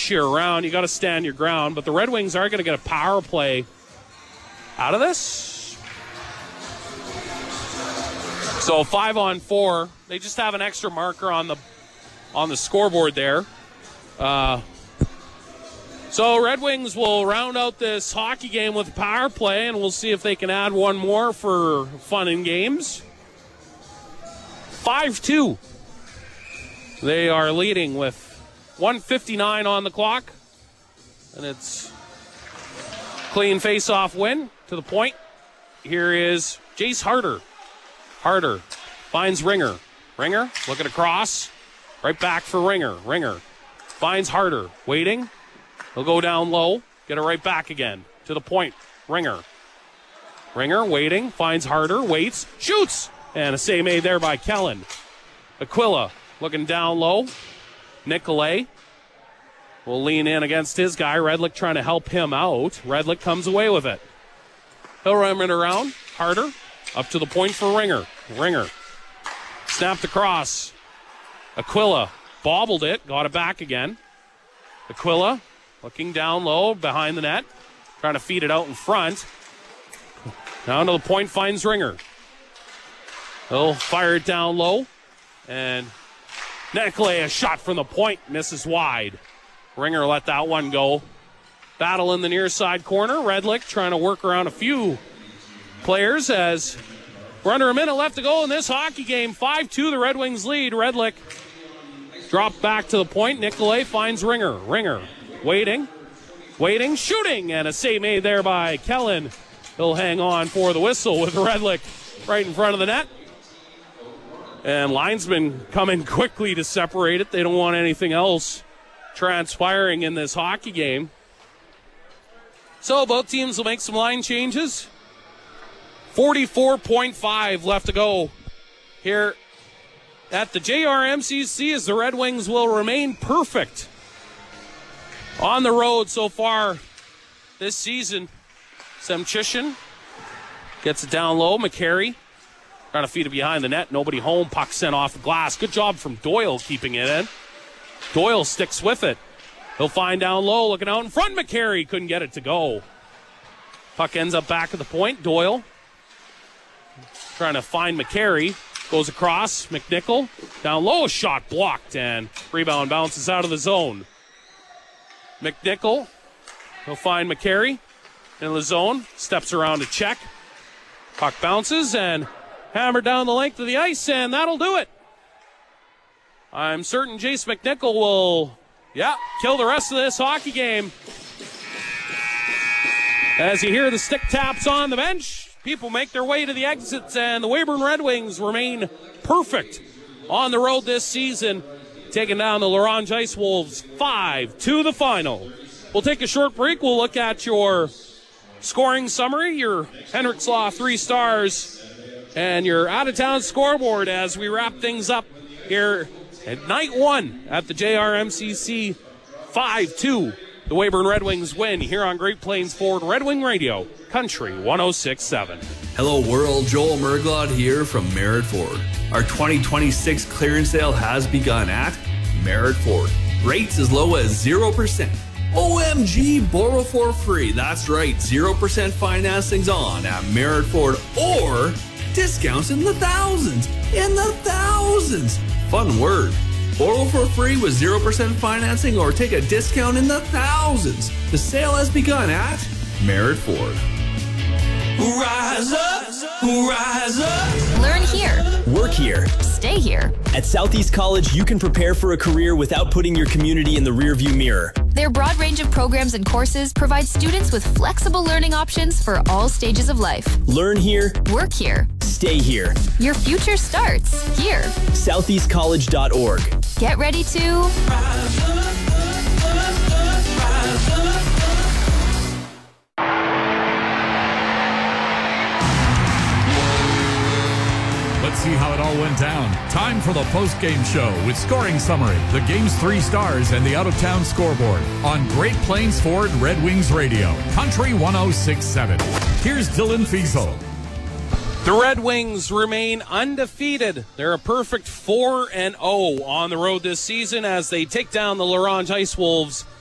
push you around. You got to stand your ground. But the Red Wings are going to get a power play out of this. So 5-on-4. They just have an extra marker on the scoreboard there. So Red Wings will round out this hockey game with a power play, and we'll see if they can add one more for fun and games. 5-2. They are leading with 1:59 on the clock, and it's clean face-off win to the point. Here is Jace Harder. Harder finds Ringer. Ringer looking across. Right back for Ringer. Ringer finds Harder. Waiting. He'll go down low. Get it right back again. To the point. Ringer. Ringer waiting. Finds Harder. Waits. Shoots. And a save made there by Kellen. Aquila looking down low. Nicolay will lean in against his guy. Redlick trying to help him out. Redlick comes away with it. He'll ram it around. Harder. Up to the point for Ringer. Ringer. Snapped across. Aquila bobbled it. Got it back again. Aquila looking down low behind the net. Trying to feed it out in front. Down to the point, finds Ringer. He'll fire it down low. And Nicolay, a shot from the point, misses wide. Ringer let that one go. Battle in the near side corner. Redlick trying to work around a few players as we're under a minute left to go in this hockey game. 5-2, the Red Wings lead. Redlick dropped back to the point. Nicolay finds Ringer. Ringer waiting, shooting, and a save made there by Kellen. He'll hang on for the whistle with Redlick right in front of the net. And linesmen coming quickly to separate it. They don't want anything else transpiring in this hockey game. So both teams will make some line changes. 44.5 left to go here at the JRMCC as the Red Wings will remain perfect on the road so far this season. Semchishin gets it down low. McCary trying to feed it behind the net. Nobody home. Puck sent off the glass. Good job from Doyle keeping it in. Doyle sticks with it. He'll find down low. Looking out in front. McCary couldn't get it to go. Puck ends up back at the point. Doyle trying to find McCary. Goes across. McNichol down low. A shot blocked. And rebound bounces out of the zone. McNichol. He'll find McCary in the zone. Steps around to check. Puck bounces and hammered down the length of the ice, and that'll do it. I'm certain Jace McNichol will, kill the rest of this hockey game. As you hear the stick taps on the bench, people make their way to the exits, and the Weyburn Red Wings remain perfect on the road this season, taking down the L'Orange Ice Wolves 5-2 the final. We'll take a short break. We'll look at your scoring summary, your Hendricks Law 3 stars, and your out-of-town scoreboard as we wrap things up here at night one at the JRMCC. 5-2. The Weyburn Red Wings win here on Great Plains Ford Red Wing Radio, Country 106.7. Hello world, Joel Merglod here from Merritt Ford. Our 2026 clearance sale has begun at Merritt Ford. Rates as low as 0%. OMG, borrow for free. That's right, 0% financing's on at Merritt Ford, or discounts in the thousands. Fun word. Borrow for free with 0% financing or take a discount in the thousands. The sale has begun at Merritt Ford. Rise up, rise up. Learn here. Work here. Stay here. At Southeast College, you can prepare for a career without putting your community in the rearview mirror. Their broad range of programs and courses provide students with flexible learning options for all stages of life. Learn here. Work here. Stay here. Your future starts here. SoutheastCollege.org. Get ready to Rise up, rise up. Let's see how it all went down. Time for the post-game show with scoring summary, the game's 3 stars, and the out-of-town scoreboard on Great Plains Ford Red Wings Radio, Country 106.7. Here's Dylan Fiesel. The Red Wings remain undefeated. They're a perfect 4-0 on the road this season as they take down the L'Orange Ice Wolves